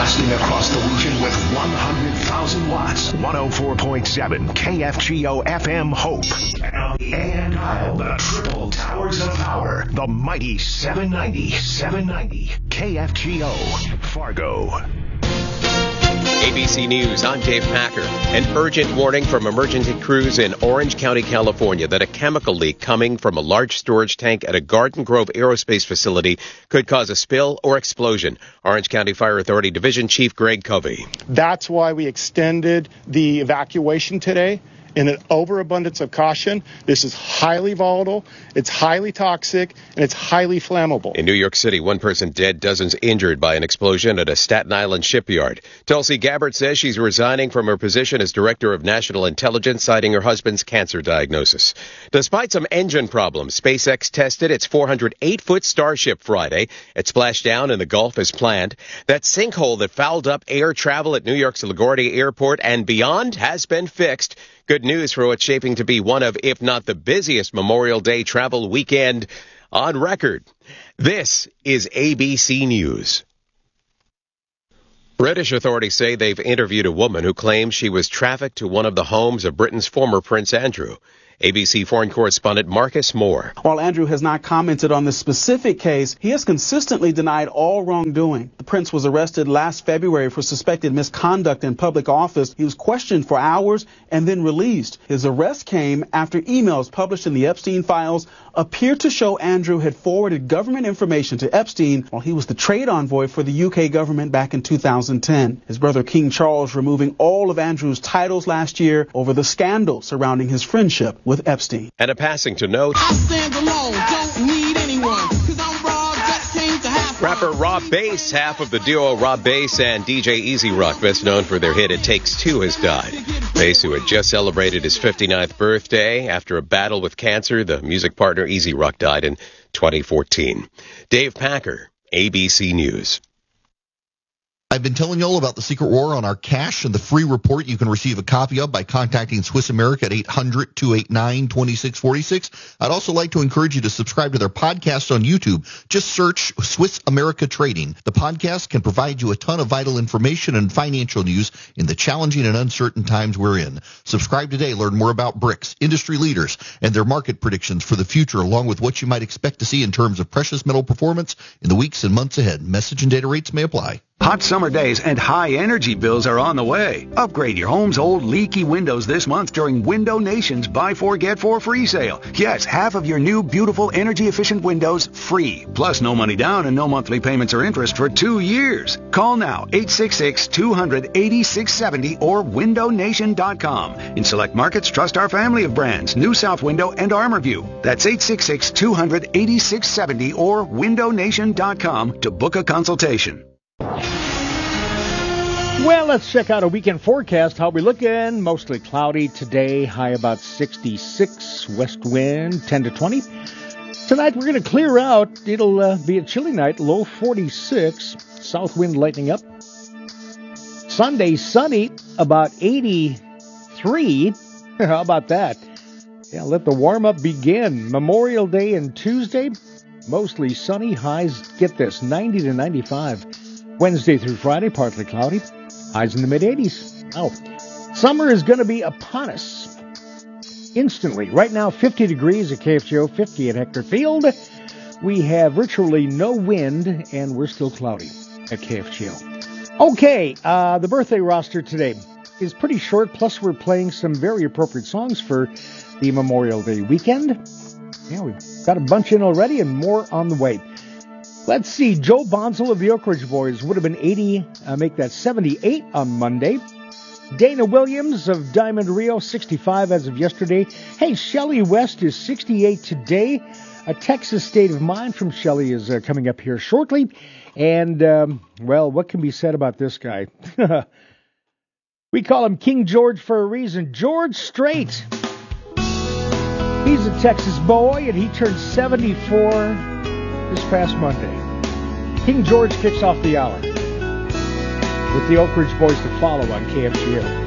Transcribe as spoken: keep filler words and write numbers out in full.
blasting across the region with one hundred thousand watts. one oh four point seven K F G O F M Hope. And on the A M dial, the triple towers of power. The mighty seven ninety, seven ninety K F G O, Fargo. A B C News, I'm Dave Packer. An urgent warning from emergency crews in Orange County, California, that a chemical leak coming from a large storage tank at a Garden Grove aerospace facility could cause a spill or explosion. Orange County Fire Authority Division Chief Greg Covey. That's why we extended the evacuation today. In an overabundance of caution, this is highly volatile, it's highly toxic, and it's highly flammable. In New York City, one person dead, dozens injured by an explosion at a Staten Island shipyard. Tulsi Gabbard says she's resigning from her position as Director of National Intelligence, citing her husband's cancer diagnosis. Despite some engine problems, SpaceX tested its four hundred eight foot Starship Friday. It splashed down in the Gulf as planned. That sinkhole that fouled up air travel at New York's LaGuardia Airport and beyond has been fixed. Good news for what's shaping to be one of, if not the busiest Memorial Day travel weekend on record. This is A B C News. British authorities say they've interviewed a woman who claims she was trafficked to one of the homes of Britain's former Prince Andrew. A B C foreign correspondent Marcus Moore. While Andrew has not commented on the specific case, he has consistently denied all wrongdoing. The prince was arrested last February for suspected misconduct in public office. He was questioned for hours and then released. His arrest came after emails published in the Epstein files appeared to show Andrew had forwarded government information to Epstein while he was the trade envoy for the U K government back in two thousand ten. His brother King Charles removing all of Andrew's titles last year over the scandal surrounding his friendship with Epstein. And a passing to note. I stand alone, don't need anyone, 'cause I'm Rob, that came to have fun. Rapper Rob Bass, half of the duo Rob Bass and D J Easy Rock, best known for their hit It Takes Two, has died. Bass, who had just celebrated his fifty-ninth birthday after a battle with cancer, the music partner Easy Rock died in twenty fourteen. Dave Packer, A B C News. I've been telling you all about the secret war on our cash and the free report you can receive a copy of by contacting Swiss America at eight hundred, two eight nine, two six four six. I'd also like to encourage you to subscribe to their podcast on YouTube. Just search Swiss America Trading. The podcast can provide you a ton of vital information and financial news in the challenging and uncertain times we're in. Subscribe today. Learn more about BRICS, industry leaders, and their market predictions for the future, along with what you might expect to see in terms of precious metal performance in the weeks and months ahead. Message and data rates may apply. Hot summer days and high energy bills are on the way. Upgrade your home's old leaky windows this month during Window Nation's Buy Four Get Four free sale. Yes, half of your new beautiful energy efficient windows free. Plus no money down and no monthly payments or interest for two years. Call now, eight six six, two hundred, eighty-six seventy or window nation dot com. In select markets, trust our family of brands, New South Window and ArmorView. That's eight six six, two hundred, eighty-six seventy or window nation dot com to book a consultation. Well, let's check out a weekend forecast. How we looking? Mostly cloudy today, high about sixty-six, west wind ten to twenty. Tonight we're going to clear out. It'll uh, be a chilly night, low forty-six, south wind lightening up. Sunday, sunny, about eighty-three. How about that? Yeah, let the warm-up begin. Memorial Day and Tuesday, mostly sunny, highs, get this, ninety to ninety-five. Wednesday through Friday, partly cloudy. Highs in the mid-eighties. Wow. Summer is going to be upon us instantly. Right now, fifty degrees at K F G O, fifty at Hector Field. We have virtually no wind, and we're still cloudy at K F G O. Okay, uh, the birthday roster today is pretty short, plus we're playing some very appropriate songs for the Memorial Day weekend. Yeah, we've got a bunch in already and more on the way. Let's see, Joe Bonzel of the Oak Ridge Boys would have been eighty, uh, make that seventy-eight on Monday. Dana Williams of Diamond Rio, sixty-five as of yesterday. Hey, Shelley West is sixty-eight today. A Texas State of Mind from Shelley is uh, coming up here shortly. And, um, well, what can be said about this guy? We call him King George for a reason. George Strait. He's a Texas boy, and he turned seventy-four this past Monday. King George kicks off the hour with the Oak Ridge Boys to follow on K F G O.